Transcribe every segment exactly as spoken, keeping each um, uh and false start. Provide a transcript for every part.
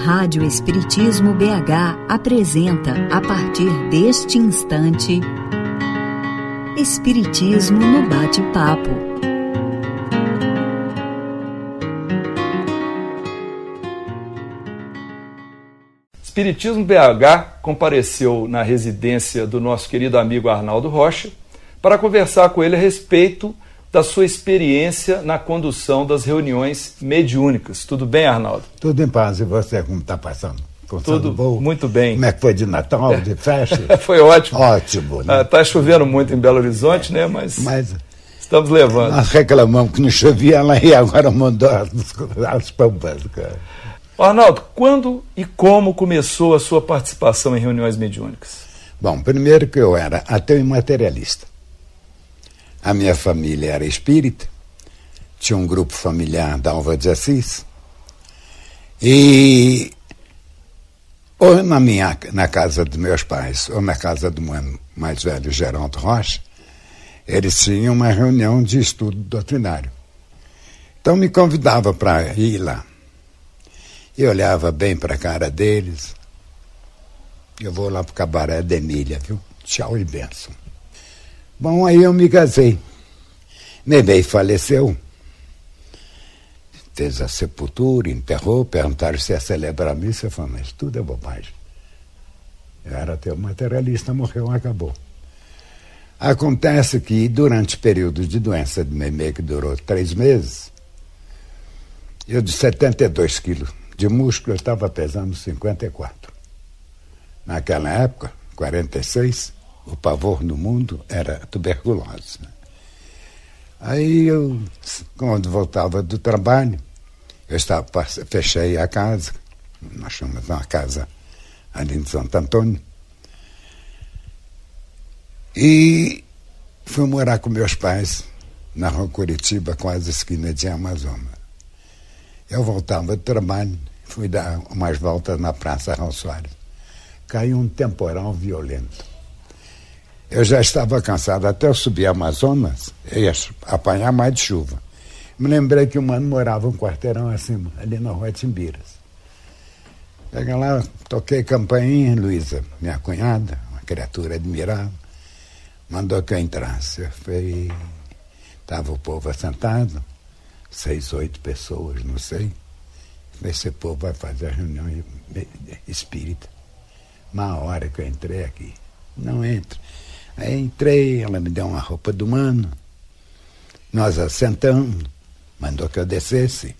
Rádio Espiritismo B H apresenta, a partir deste instante, Espiritismo no Bate-Papo. Espiritismo B H compareceu na residência do nosso querido amigo Arnaldo Rocha para conversar com ele a respeito da sua experiência na condução das reuniões mediúnicas. Tudo bem, Arnaldo? Tudo em paz. E você, como está passando? Tudo bom? Muito bem. Como é que foi de Natal, é. de festa? Foi ótimo. Ótimo. Né? Está chovendo muito em Belo Horizonte, né? Mas, Mas estamos levando. Nós reclamamos que não chovia lá e agora mandou as, as pampas, cara. Arnaldo, quando e como começou a sua participação em reuniões mediúnicas? Bom, primeiro que eu era ateu e materialista. A minha família era espírita, tinha um grupo familiar da Alva de Assis, e ou na, minha, na casa dos meus pais, ou na casa do meu mais velho, Geraldo Rocha, eles tinham uma reunião de estudo doutrinário. Então me convidava para ir lá. Eu olhava bem para a cara deles. Eu vou lá para o cabaré da Emília, viu? Tchau e bênção. Bom, aí eu me casei. Meu bem faleceu. Fez a sepultura, enterrou, perguntaram se ia celebrar a missa. Eu falei, mas tudo é bobagem. Eu era até um materialista, morreu, acabou. Acontece que durante o período de doença de Memê, que durou três meses, eu de setenta e dois quilos de músculo, eu estava pesando cinquenta e quatro. Naquela época, quarenta e seis, o pavor no mundo era tuberculose. Né? Aí eu, quando voltava do trabalho, eu estava, fechei a casa, nós chamamos uma casa ali em Santo Antônio, e fui morar com meus pais na rua Curitiba, quase esquina de Amazonas. Eu voltava do trabalho, fui dar umas voltas na Praça Raul Soares. Caiu um temporal violento. Eu já estava cansado, até eu subir a Amazonas, eu ia apanhar mais de chuva. Me lembrei que o mano morava um quarteirão acima, ali na Rua Timbiras. Cheguei lá, toquei campainha, Luísa, minha cunhada, uma criatura admirável, mandou que eu entrasse. Eu fui, estava o povo assentado, seis, oito pessoas, não sei. Esse povo vai fazer a reunião espírita. Uma hora que eu entrei aqui, não entra. Aí entrei, ela me deu uma roupa do mano, nós assentamos, mandou que eu descesse.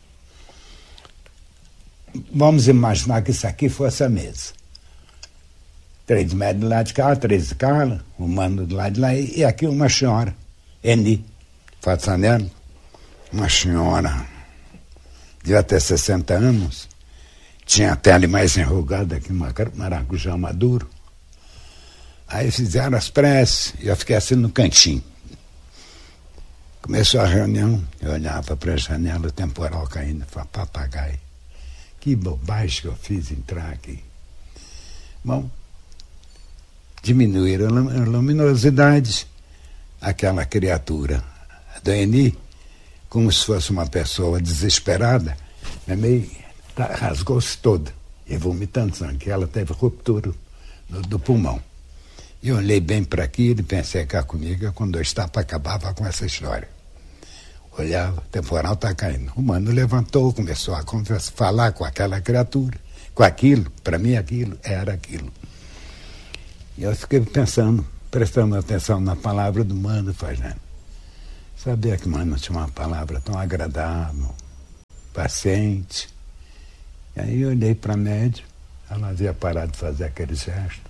Vamos imaginar que isso aqui fosse a mesa. Três médicos do lado de cá, três de cá, o mano do lado de lá, e aqui uma senhora, Eni, Façanello, uma senhora, devia ter sessenta anos, tinha a pele mais enrugada que uma maracujá maduro. Aí fizeram as preces e eu fiquei assim no cantinho. Começou a reunião, eu olhava para a janela, o temporal caindo, falava, papagaio, que bobagem que eu fiz entrar aqui. Bom, diminuíram a luminosidade, aquela criatura, a Doeni, como se fosse uma pessoa desesperada, meio, rasgou-se toda, e vomitando sangue, ela teve ruptura do, do pulmão. E eu olhei bem para aquilo e pensei cá comigo, quando eu estava, acabava com essa história. Olhava, o temporal está caindo. O mano levantou, começou a conversar, falar com aquela criatura, com aquilo, para mim aquilo era aquilo. E eu fiquei pensando, prestando atenção na palavra do mano, fazendo. Sabia que o mano tinha uma palavra tão agradável, paciente. E aí eu olhei para a média, ela havia parado de fazer aquele gesto.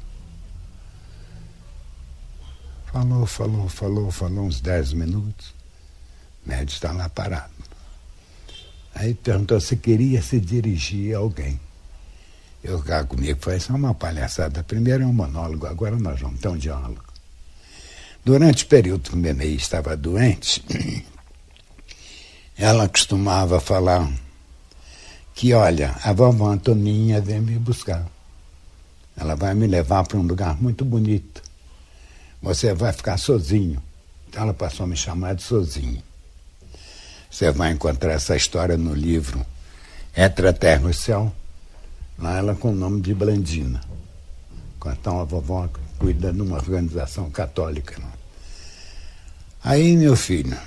Falou, falou, falou, falou uns dez minutos. O médico está lá parado. Aí perguntou se queria se dirigir a alguém. Eu cá comigo, foi só uma palhaçada. Primeiro é um monólogo, agora nós vamos ter um diálogo. Durante o período que o Memê estava doente, ela costumava falar que, olha, a vovó Antoninha vem me buscar. Ela vai me levar para um lugar muito bonito. Você vai ficar sozinho. Então ela passou a me chamar de sozinho. Você vai encontrar essa história no livro Entre a Terra e o Céu, Lá ela com o nome de Blandina. Então a vovó cuida de uma organização católica. Não? Aí, meu filho,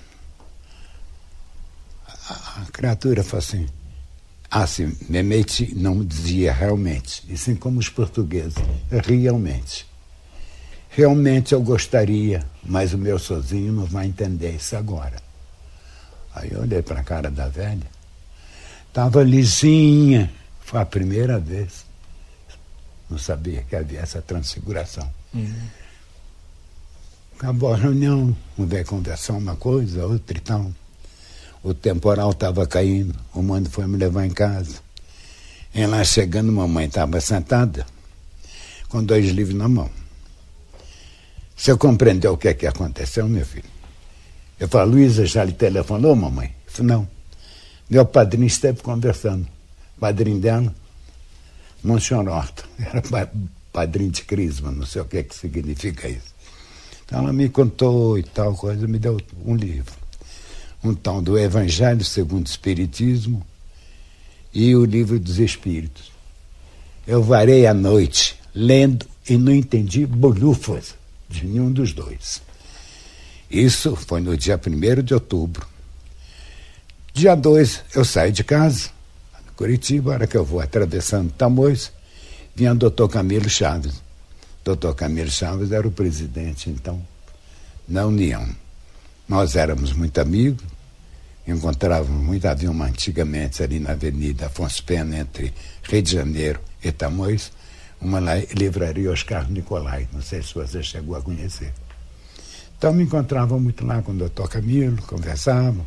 a, a criatura falou assim, ah, sim, memete não dizia realmente, e sim como os portugueses, realmente. Realmente eu gostaria, mas o meu sozinho não vai entender isso agora. Aí eu olhei para a cara da velha, estava lisinha, foi a primeira vez. Não sabia que havia essa transfiguração. Uhum. Acabou a reunião, mudei conversar uma coisa, outra e tal. O temporal estava caindo, o mano foi me levar em casa. E lá chegando, mamãe estava sentada, com dois livros na mão. Você compreendeu o que é que aconteceu, meu filho? Eu falo, Luísa já lhe telefonou, mamãe? Eu falei, não. Meu padrinho esteve conversando. O padrinho dela, Monsenhor Horta, era padrinho de Crisma, não sei o que, é que significa isso. Então ela me contou e tal coisa, me deu um livro. Um tal do Evangelho segundo o Espiritismo e o Livro dos Espíritos. Eu varei a noite lendo e não entendi bolhufas de nenhum dos dois. Isso foi no dia primeiro de outubro. Dia dois eu saí de casa, Curitiba, a hora que eu vou atravessando Tamoios, vinha o doutor Camilo Chaves. doutor Camilo Chaves era o presidente, então, da União. Nós éramos muito amigos, encontrávamos muito, havia uma antigamente ali na Avenida Afonso Pena, entre Rio de Janeiro e Tamoios, uma livraria Oscar Nicolai, não sei se você chegou a conhecer. Então me encontrava muito lá com o doutor Camilo, conversava.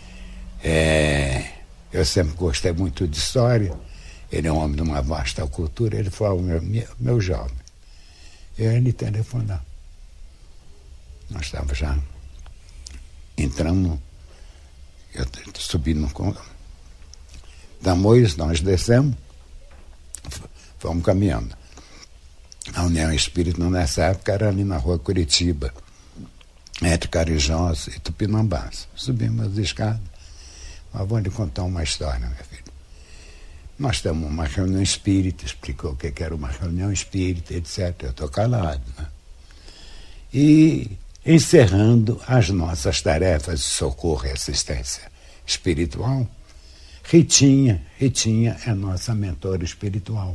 É, eu sempre gostei muito de história, ele é um homem de uma vasta cultura, ele falou, meu, meu jovem, eu ia lhe telefonar. Nós estávamos já, entramos, eu subi no Tamoios, nós descemos, fomos caminhando. A União Espírita, nessa época, era ali na rua Curitiba, entre Carijós e Tupinambás. Subimos as escadas. Mas vou lhe contar uma história, meu filho. Nós temos uma reunião espírita, explicou o que era uma reunião espírita, etcétera. Eu estou calado, né? E encerrando as nossas tarefas de socorro e assistência espiritual, Ritinha, Ritinha é nossa mentora espiritual.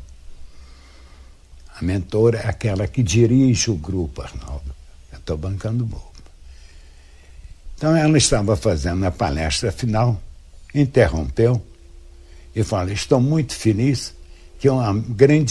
A mentora é aquela que dirige o grupo, Arnaldo. Eu estou bancando bobo. Então ela estava fazendo a palestra final, interrompeu e falou, estou muito feliz que uma grande